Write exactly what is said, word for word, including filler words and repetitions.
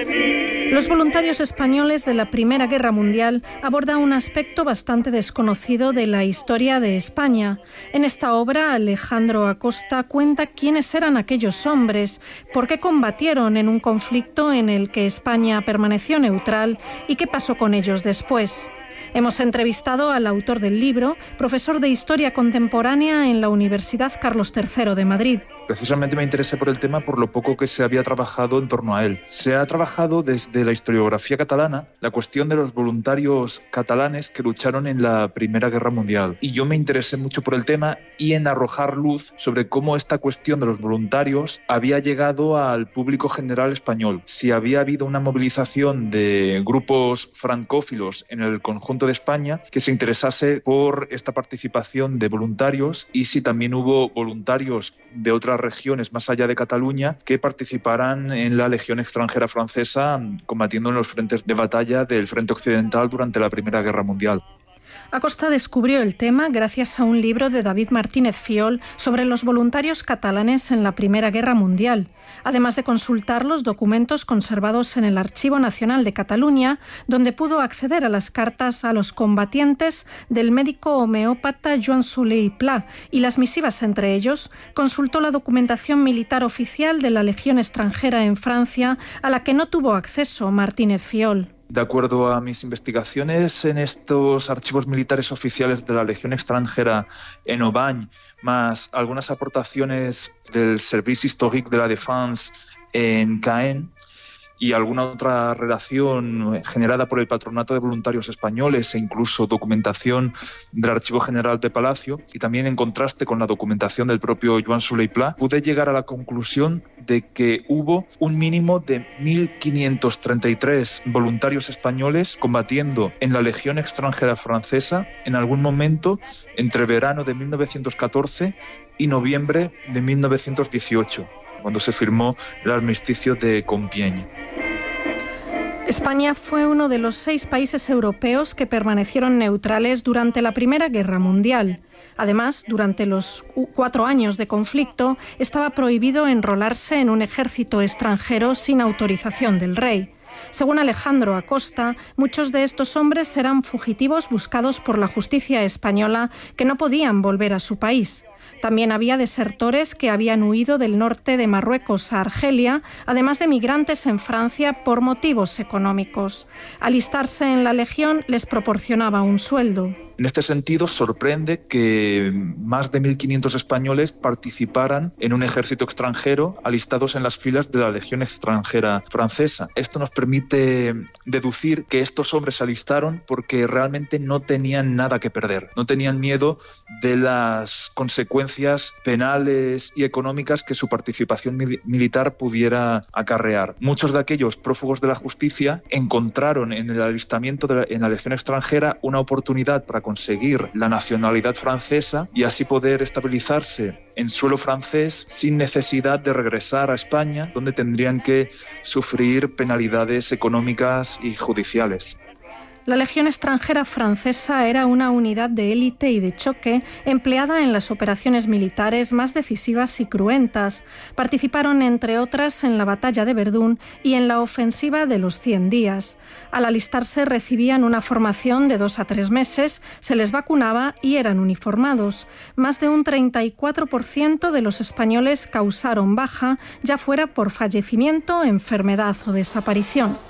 Los voluntarios españoles de la Primera Guerra Mundial abordan un aspecto bastante desconocido de la historia de España. En esta obra, Alejandro Acosta cuenta quiénes eran aquellos hombres, por qué combatieron en un conflicto en el que España permaneció neutral y qué pasó con ellos después. Hemos entrevistado al autor del libro, profesor de Historia Contemporánea en la Universidad Carlos tercero de Madrid. Precisamente me interesé por el tema por lo poco que se había trabajado en torno a él. Se ha trabajado desde la historiografía catalana la cuestión de los voluntarios catalanes que lucharon en la Primera Guerra Mundial. Y yo me interesé mucho por el tema y en arrojar luz sobre cómo esta cuestión de los voluntarios había llegado al público general español. Si había habido una movilización de grupos francófilos en el conjunto de España que se interesase por esta participación de voluntarios y si también hubo voluntarios de otras regiones más allá de Cataluña que participaran en la Legión extranjera francesa combatiendo en los frentes de batalla del frente occidental durante la Primera Guerra Mundial. Acosta descubrió el tema gracias a un libro de David Martínez Fiol sobre los voluntarios catalanes en la Primera Guerra Mundial, además de consultar los documentos conservados en el Archivo Nacional de Cataluña, donde pudo acceder a las cartas a los combatientes del médico homeópata Joan Soler i Pla y las misivas entre ellos. Consultó la documentación militar oficial de la Legión extranjera en Francia, a la que no tuvo acceso Martínez Fiol. De acuerdo a mis investigaciones en estos archivos militares oficiales de la Legión extranjera en Aubagne, más algunas aportaciones del Service Historique de la Défense en Caen y alguna otra redacción generada por el Patronato de Voluntarios Españoles e incluso documentación del Archivo General de Palacio, y también en contraste con la documentación del propio Joan Soler i Pla, pude llegar a la conclusión de que hubo un mínimo de mil quinientos treinta y tres voluntarios españoles combatiendo en la Legión extranjera francesa en algún momento entre verano de mil novecientos catorce y noviembre de mil novecientos dieciocho, cuando se firmó el armisticio de Compiègne. España fue uno de los seis países europeos que permanecieron neutrales durante la Primera Guerra Mundial. Además, durante los cuatro años de conflicto, estaba prohibido enrolarse en un ejército extranjero sin autorización del rey. Según Alejandro Acosta, muchos de estos hombres eran fugitivos buscados por la justicia española que no podían volver a su país. También había desertores que habían huido del norte de Marruecos a Argelia, además de migrantes en Francia por motivos económicos. Alistarse en la Legión les proporcionaba un sueldo. En este sentido, sorprende que más de mil quinientos españoles participaran en un ejército extranjero alistados en las filas de la Legión extranjera francesa. Esto nos permite deducir que estos hombres se alistaron porque realmente no tenían nada que perder, no tenían miedo de las consecuencias penales y económicas que su participación mil- militar pudiera acarrear. Muchos de aquellos prófugos de la justicia encontraron en el alistamiento de la, en la Legión extranjera una oportunidad para conseguir la nacionalidad francesa y así poder estabilizarse en suelo francés sin necesidad de regresar a España, donde tendrían que sufrir penalidades económicas y judiciales. La Legión extranjera francesa era una unidad de élite y de choque empleada en las operaciones militares más decisivas y cruentas. Participaron, entre otras, en la batalla de Verdún y en la ofensiva de los Cien Días. Al alistarse recibían una formación de dos a tres meses, se les vacunaba y eran uniformados. Más de un treinta y cuatro por ciento de los españoles causaron baja, ya fuera por fallecimiento, enfermedad o desaparición.